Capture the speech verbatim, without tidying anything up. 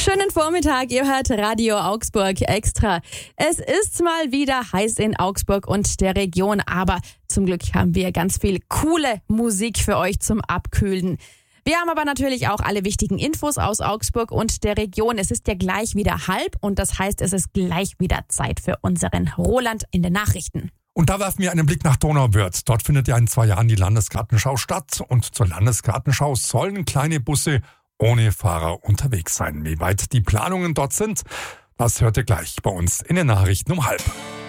Schönen Vormittag, ihr hört Radio Augsburg Extra. Es ist mal wieder heiß in Augsburg und der Region, aber zum Glück haben wir ganz viel coole Musik für euch zum Abkühlen. Wir haben aber natürlich auch alle wichtigen Infos aus Augsburg und der Region. Es ist ja gleich wieder halb und das heißt, es ist gleich wieder Zeit für unseren Roland in den Nachrichten. Und da werfen wir einen Blick nach Donauwörth. Dort findet ja in zwei Jahren die Landesgartenschau statt. Und zur Landesgartenschau sollen kleine Busse ohne Fahrer unterwegs sein. Wie weit die Planungen dort sind, das hört ihr gleich bei uns in den Nachrichten um halb.